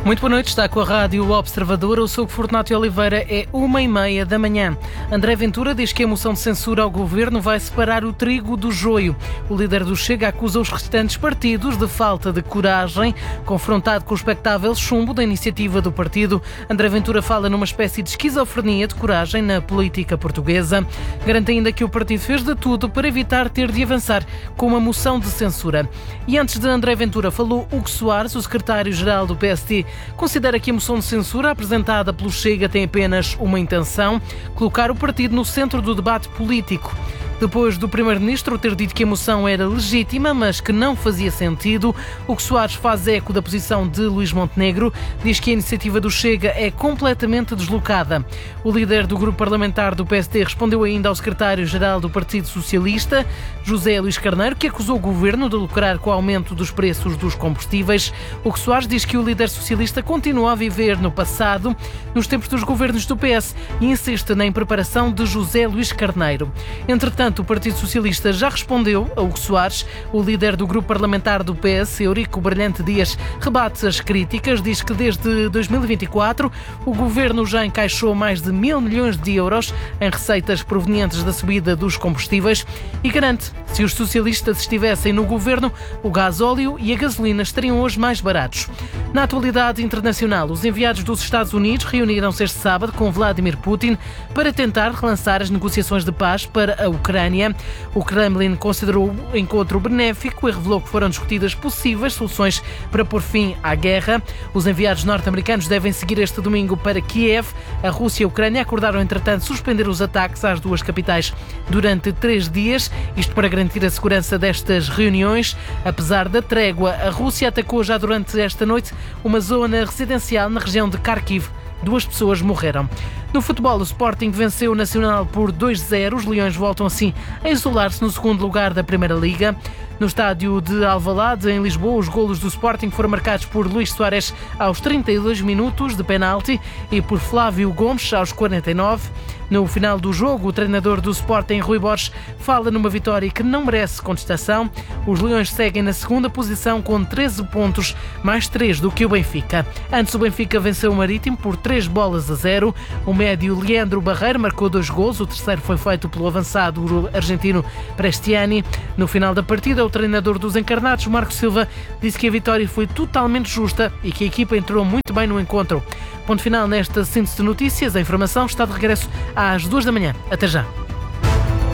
Muito boa noite, está com a Rádio Observador. Eu sou o Fortunato Oliveira, é 1h30 da manhã. André Ventura diz que a moção de censura ao governo vai separar o trigo do joio. O líder do Chega acusa os restantes partidos de falta de coragem. Confrontado com o expectável chumbo da iniciativa do partido, André Ventura fala numa espécie de esquizofrenia de coragem na política portuguesa. Garante ainda que o partido fez de tudo para evitar ter de avançar com uma moção de censura. E antes de André Ventura falou Hugo Soares, o secretário-geral do PSD, considera que a moção de censura apresentada pelo Chega tem apenas uma intenção: colocar o partido no centro do debate político. Depois do Primeiro-Ministro ter dito que a moção era legítima, mas que não fazia sentido, Hugo Soares faz eco da posição de Luís Montenegro, diz que a iniciativa do Chega é completamente deslocada. O líder do grupo parlamentar do PSD respondeu ainda ao secretário-geral do Partido Socialista, José Luís Carneiro, que acusou o governo de lucrar com o aumento dos preços dos combustíveis. Hugo Soares diz que o líder socialista continua a viver no passado, nos tempos dos governos do PS, e insiste na impreparação de José Luís Carneiro. Entretanto, o Partido Socialista já respondeu a Hugo Soares. O líder do grupo parlamentar do PS, Eurico Brilhante Dias, rebate as críticas, diz que desde 2024 o governo já encaixou mais de 1.000 milhões de euros em receitas provenientes da subida dos combustíveis e garante que, se os socialistas estivessem no governo, o gasóleo e a gasolina estariam hoje mais baratos. Na atualidade internacional, os enviados dos Estados Unidos reuniram-se este sábado com Vladimir Putin para tentar relançar as negociações de paz para a Ucrânia. O Kremlin considerou o encontro benéfico e revelou que foram discutidas possíveis soluções para pôr fim à guerra. Os enviados norte-americanos devem seguir este domingo para Kiev. A Rússia e a Ucrânia acordaram, entretanto, suspender os ataques às duas capitais durante 3 dias, isto para garantir a segurança destas reuniões. Apesar da trégua, a Rússia atacou já durante esta noite uma zona residencial na região de Kharkiv. 2 pessoas morreram. No futebol, o Sporting venceu o Nacional por 2-0. Os Leões voltam assim a isolar-se no segundo lugar da Primeira Liga. No estádio de Alvalade, em Lisboa, os golos do Sporting foram marcados por Luís Soares aos 32 minutos de penalti e por Flávio Gomes aos 49. No final do jogo, o treinador do Sporting, Rui Borges, fala numa vitória que não merece contestação. Os Leões seguem na segunda posição com 13 pontos, mais 3 do que o Benfica. Antes, o Benfica venceu o Marítimo por 3-0. O médio Leandro Barreiro marcou 2 golos. O terceiro foi feito pelo avançado argentino Prestiani. No final da partida, o treinador dos encarnados, Marco Silva, disse que a vitória foi totalmente justa e que a equipa entrou muito bem no encontro. Ponto final nesta síntese de notícias. A informação está de regresso às 2 da manhã. Até já.